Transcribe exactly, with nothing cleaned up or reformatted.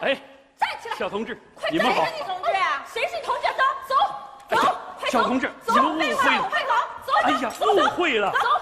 哎， 站起来！ 小同志， 快你们好。 谁是你同志啊？谁是你同志？走走走，快走！ 小同志， 走， 你们误会了。 快走！走！ 哎呀，误会了。 走！